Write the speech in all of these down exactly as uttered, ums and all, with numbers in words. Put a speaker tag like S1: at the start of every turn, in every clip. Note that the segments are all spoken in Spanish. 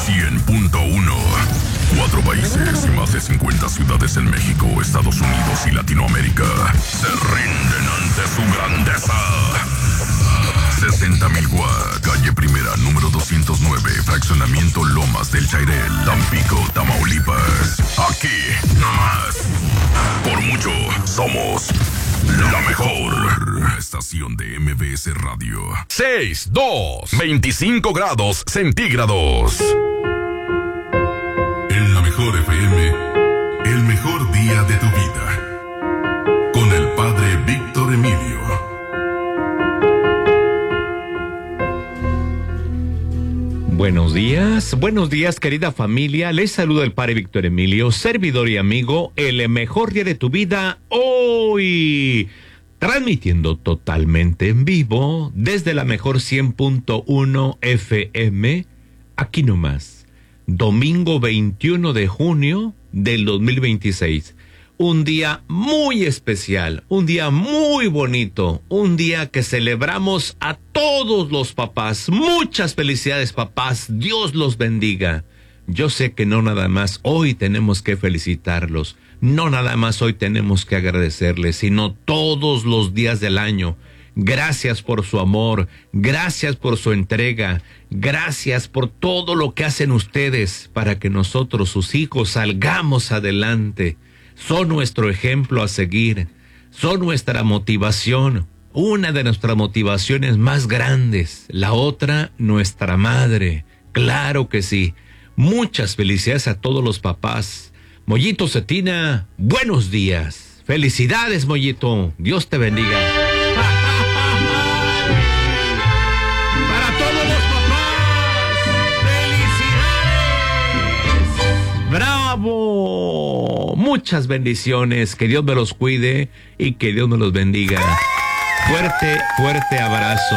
S1: cien punto uno. Cuatro países y más de cincuenta ciudades en México, Estados Unidos y Latinoamérica se rinden ante su grandeza. sesenta mil watts, calle Primera, número doscientos nueve, fraccionamiento Lomas del Chairel, Tampico, Tamaulipas. Aquí, nomás. Por mucho, somos la mejor estación de M B S Radio. seis, dos, veinticinco grados centígrados. En la mejor F M, el mejor día de tu vida. Con el padre Víctor Emilio.
S2: Buenos días, buenos días querida familia, les saluda el padre Víctor Emilio, servidor y amigo, el mejor día de tu vida, hoy, transmitiendo totalmente en vivo, desde la mejor cien punto uno F M, aquí nomás, domingo veintiuno de junio del dos mil veintiséis. Un día muy especial, un día muy bonito, un día que celebramos a todos los papás. Muchas felicidades, papás, Dios los bendiga. Yo sé que no nada más hoy tenemos que felicitarlos, no nada más hoy tenemos que agradecerles, sino todos los días del año. Gracias por su amor, gracias por su entrega, gracias por todo lo que hacen ustedes para que nosotros, sus hijos, salgamos adelante. Son nuestro ejemplo a seguir, son nuestra motivación, una de nuestras motivaciones más grandes, la otra, nuestra madre, claro que sí. Muchas felicidades a todos los papás. Mollito Cetina, buenos días, felicidades Mollito, Dios te bendiga. Para todos los papás, felicidades, bravo. Muchas bendiciones, que Dios me los cuide y que Dios me los bendiga. Fuerte, fuerte abrazo.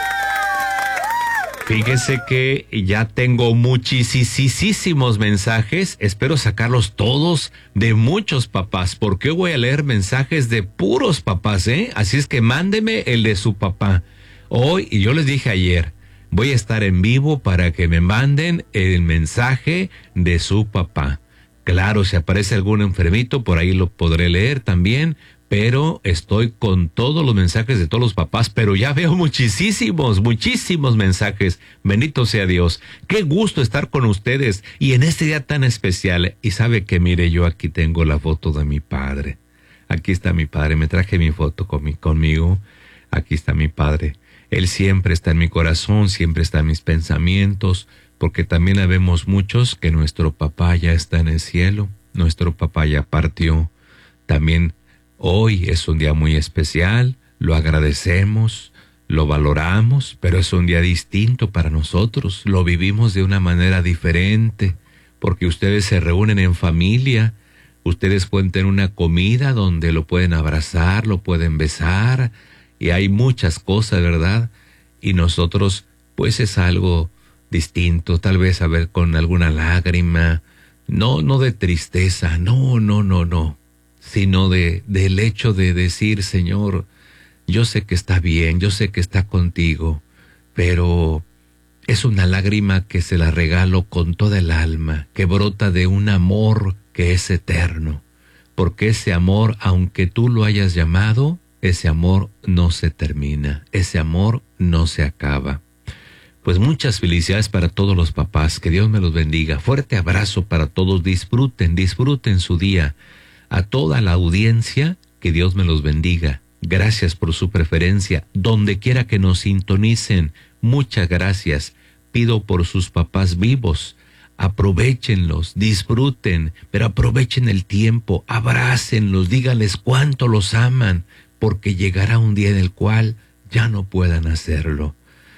S2: Fíjese que ya tengo muchísimos mensajes, espero sacarlos todos de muchos papás, porque hoy voy a leer mensajes de puros papás, ¿eh? Así es que mándeme el de su papá. Hoy, y yo les dije ayer, voy a estar en vivo para que me manden el mensaje de su papá. Claro, si aparece algún enfermito, por ahí lo podré leer también, pero estoy con todos los mensajes de todos los papás, pero ya veo muchísimos, muchísimos mensajes. Bendito sea Dios. Qué gusto estar con ustedes y en este día tan especial. Y sabe que, mire, yo aquí tengo la foto de mi padre. Aquí está mi padre, me traje mi foto con mi, conmigo. Aquí está mi padre. Él siempre está en mi corazón, siempre está en mis pensamientos, porque también habemos muchos que nuestro papá ya está en el cielo, nuestro papá ya partió. También hoy es un día muy especial, lo agradecemos, lo valoramos, pero es un día distinto para nosotros, lo vivimos de una manera diferente, porque ustedes se reúnen en familia, ustedes pueden tener una comida donde lo pueden abrazar, lo pueden besar, y hay muchas cosas, ¿verdad? Y nosotros, pues es algo distinto, tal vez a ver con alguna lágrima, no, no de tristeza, no, no, no, no, sino de, del hecho de decir, Señor, yo sé que está bien, yo sé que está contigo, pero es una lágrima que se la regalo con toda el alma, que brota de un amor que es eterno, porque ese amor, aunque tú lo hayas llamado, ese amor no se termina, ese amor no se acaba. Pues muchas felicidades para todos los papás, que Dios me los bendiga. Fuerte abrazo para todos, disfruten, disfruten su día. A toda la audiencia, que Dios me los bendiga. Gracias por su preferencia, donde quiera que nos sintonicen, muchas gracias. Pido por sus papás vivos, aprovéchenlos, disfruten, pero aprovechen el tiempo, abrácenlos, díganles cuánto los aman, porque llegará un día en el cual ya no puedan hacerlo.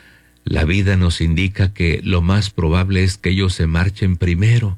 S2: La vida nos indica que lo más probable es que ellos se marchen primero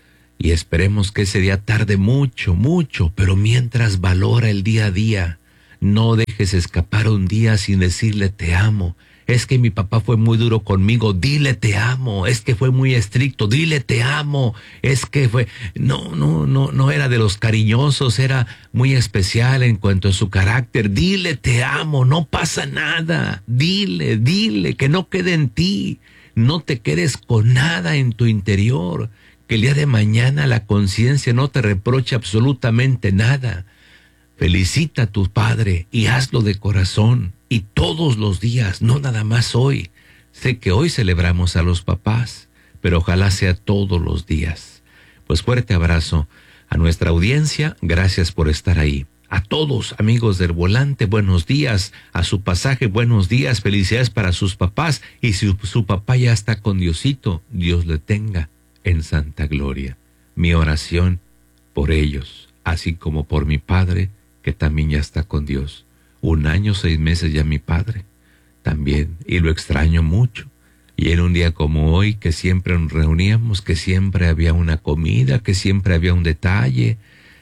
S2: y esperemos que ese día tarde mucho, mucho, pero mientras valora el día a día, no dejes escapar un día sin decirle te amo. Es que mi papá fue muy duro conmigo, dile te amo. Es que fue muy estricto, dile te amo. Es que fue, no, no, no, no era de los cariñosos, era muy especial en cuanto a su carácter. Dile te amo, no pasa nada. Dile, dile, que no quede en ti. No te quedes con nada en tu interior. Que el día de mañana la conciencia no te reproche absolutamente nada. Felicita a tu padre y hazlo de corazón. Y todos los días, no nada más hoy. Sé que hoy celebramos a los papás, pero ojalá sea todos los días. Pues fuerte abrazo a nuestra audiencia. Gracias por estar ahí. A todos, amigos del volante, buenos días. A su pasaje, buenos días. Felicidades para sus papás. Y si su papá ya está con Diosito, Dios le tenga en santa gloria. Mi oración por ellos, así como por mi padre, que también ya está con Dios. Un año, seis meses ya mi padre, también, y lo extraño mucho. Y en un día como hoy, que siempre nos reuníamos, que siempre había una comida, que siempre había un detalle.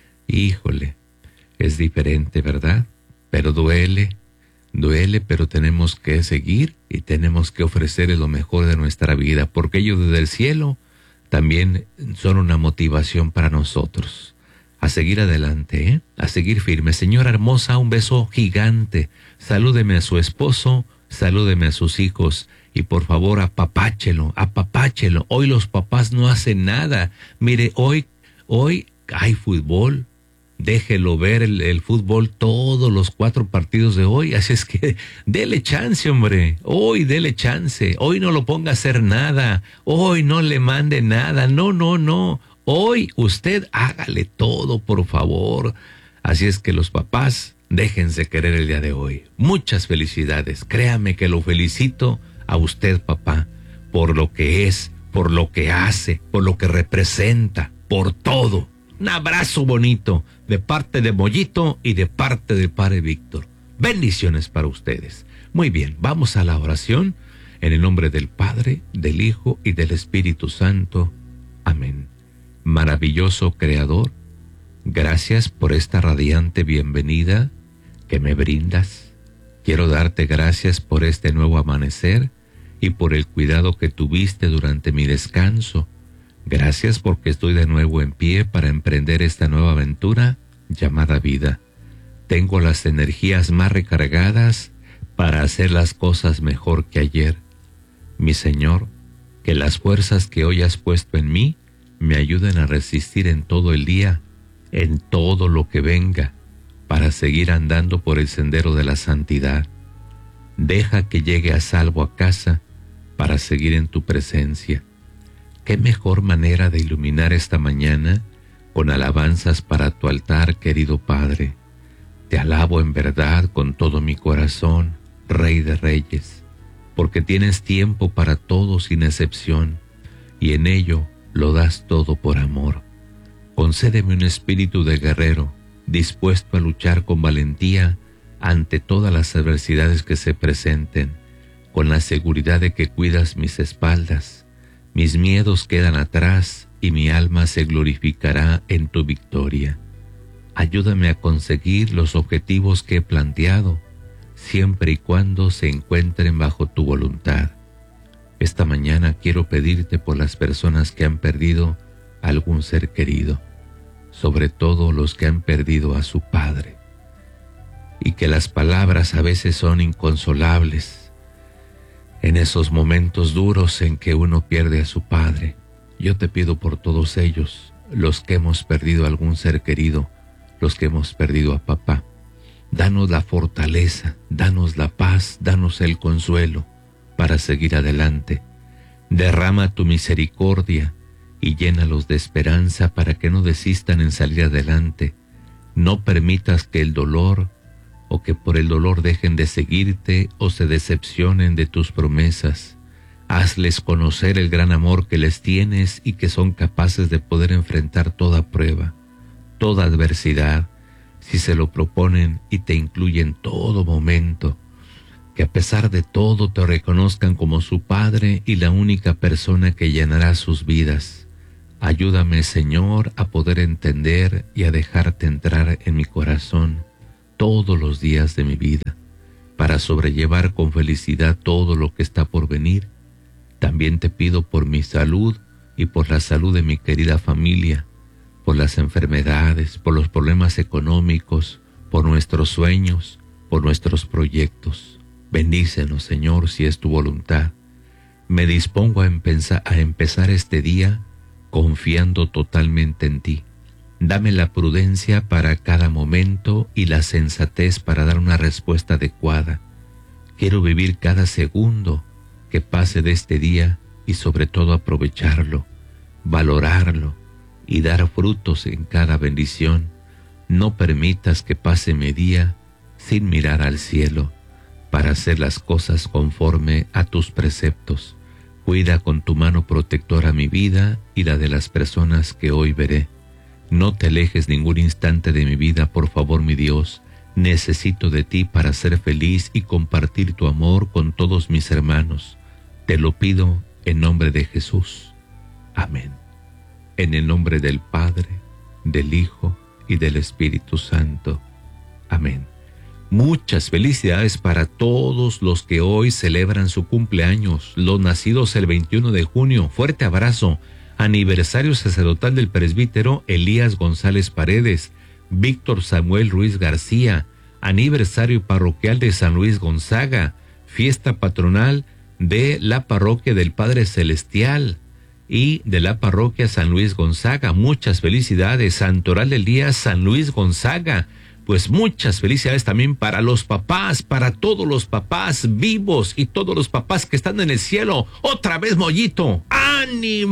S2: Híjole, es diferente, ¿verdad? Pero duele, duele, pero tenemos que seguir y tenemos que ofrecerle lo mejor de nuestra vida, porque ellos desde el cielo también son una motivación para nosotros. A seguir adelante, ¿eh? A seguir firme. Señora hermosa, un beso gigante. Salúdeme a su esposo, salúdeme a sus hijos y por favor apapáchelo, apapáchelo. Hoy los papás no hacen nada. Mire, hoy, hoy hay fútbol. Déjelo ver el, el fútbol todos los cuatro partidos de hoy. Así es que dele chance, hombre. Hoy dele chance. Hoy no lo ponga a hacer nada. Hoy no le mande nada. No, no, no. Hoy usted hágale todo, por favor. Así es que los papás, déjense querer el día de hoy. Muchas felicidades. Créame que lo felicito a usted, papá, por lo que es, por lo que hace, por lo que representa, por todo. Un abrazo bonito de parte de Mollito y de parte del padre Víctor. Bendiciones para ustedes. Muy bien, vamos a la oración en el nombre del Padre, del Hijo y del Espíritu Santo. Amén. Maravilloso Creador, gracias por esta radiante bienvenida que me brindas. Quiero darte gracias por este nuevo amanecer y por el cuidado que tuviste durante mi descanso. Gracias porque estoy de nuevo en pie para emprender esta nueva aventura llamada vida. Tengo las energías más recargadas para hacer las cosas mejor que ayer. Mi Señor, que las fuerzas que hoy has puesto en mí me ayuden a resistir en todo el día, en todo lo que venga, para seguir andando por el sendero de la santidad. Deja que llegue a salvo a casa para seguir en tu presencia. ¿Qué mejor manera de iluminar esta mañana con alabanzas para tu altar, querido Padre? Te alabo en verdad con todo mi corazón, Rey de Reyes, porque tienes tiempo para todo sin excepción, y en ello lo das todo por amor. Concédeme un espíritu de guerrero, dispuesto a luchar con valentía ante todas las adversidades que se presenten, con la seguridad de que cuidas mis espaldas. Mis miedos quedan atrás y mi alma se glorificará en tu victoria. Ayúdame a conseguir los objetivos que he planteado, siempre y cuando se encuentren bajo tu voluntad. Esta mañana quiero pedirte por las personas que han perdido algún ser querido, sobre todo los que han perdido a su padre, y que las palabras a veces son inconsolables. En esos momentos duros en que uno pierde a su padre, yo te pido por todos ellos, los que hemos perdido algún ser querido, los que hemos perdido a papá. Danos la fortaleza, danos la paz, danos el consuelo para seguir adelante. Derrama tu misericordia y llénalos de esperanza para que no desistan en salir adelante. No permitas que el dolor o que por el dolor dejen de seguirte o se decepcionen de tus promesas. Hazles conocer el gran amor que les tienes y que son capaces de poder enfrentar toda prueba, toda adversidad, si se lo proponen y te incluyen todo momento. Que a pesar de todo te reconozcan como su Padre y la única persona que llenará sus vidas. Ayúdame, Señor, a poder entender y a dejarte entrar en mi corazón todos los días de mi vida, para sobrellevar con felicidad todo lo que está por venir. También te pido por mi salud y por la salud de mi querida familia, por las enfermedades, por los problemas económicos, por nuestros sueños, por nuestros proyectos. Bendícenos, Señor, si es tu voluntad. Me dispongo a, empezar, a empezar este día confiando totalmente en ti. Dame la prudencia para cada momento y la sensatez para dar una respuesta adecuada. Quiero vivir cada segundo que pase de este día y sobre todo aprovecharlo, valorarlo y dar frutos en cada bendición. No permitas que pase mi día sin mirar al cielo para hacer las cosas conforme a tus preceptos. Cuida con tu mano protectora mi vida y la de las personas que hoy veré. No te alejes ningún instante de mi vida, por favor, mi Dios. Necesito de ti para ser feliz y compartir tu amor con todos mis hermanos. Te lo pido en nombre de Jesús. Amén. En el nombre del Padre, del Hijo y del Espíritu Santo. Amén. Muchas felicidades para todos los que hoy celebran su cumpleaños, los nacidos el veintiuno de junio. Fuerte abrazo. Aniversario sacerdotal del presbítero Elías González Paredes, Víctor Samuel Ruiz García. Aniversario parroquial de San Luis Gonzaga. Fiesta patronal de la parroquia del Padre Celestial y de la parroquia San Luis Gonzaga. Muchas felicidades. Santoral del día San Luis Gonzaga. Pues muchas felicidades también para los papás, para todos los papás vivos y todos los papás que están en el cielo. Otra vez, Mollito. ¡Ánimo!